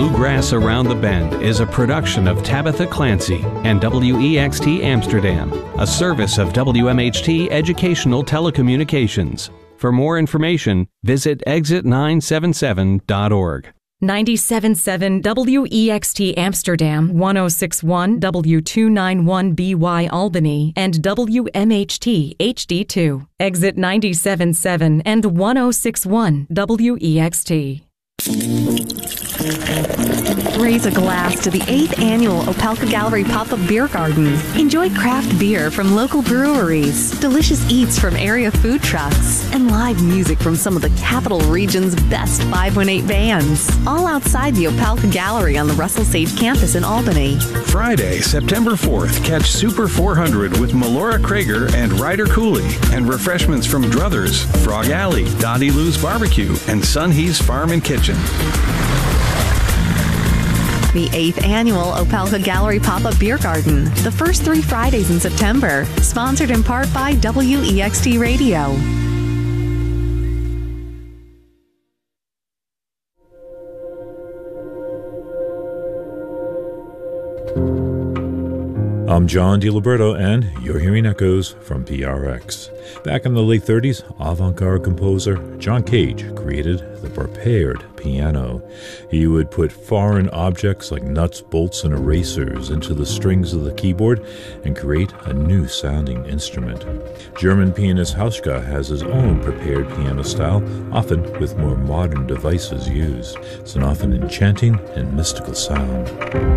Bluegrass Around the Bend is a production of Tabitha Clancy and WEXT Amsterdam, a service of WMHT Educational Telecommunications. For more information, visit exit977.org. 97.7 WEXT Amsterdam, 106.1 W291BY Albany, and WMHT HD2. Exit 97.7 and 106.1 WEXT. Raise a glass to the 8th Annual Opelka Gallery Pop-Up Beer Garden. Enjoy craft beer from local breweries, delicious eats from area food trucks, and live music from some of the Capital Region's best 518 bands. All outside the Opelka Gallery on the Russell Sage campus in Albany. Friday, September 4th, catch Super 400 with Melora Krager and Ryder Cooley, and refreshments from Druthers, Frog Alley, Dottie Lou's Barbecue, and Sunhees Farm and Kitchen. The 8th Annual Opelka Gallery Pop-Up Beer Garden, the first 3 Fridays in September, sponsored in part by WEXT Radio. I'm John DiLiberto, and you're hearing echoes from PRX. Back in the late 30s, avant-garde composer John Cage created the prepared piano. He would put foreign objects like nuts, bolts, and erasers into the strings of the keyboard and create a new sounding instrument. German pianist Hauschka has his own prepared piano style, often with more modern devices used. It's an often enchanting and mystical sound.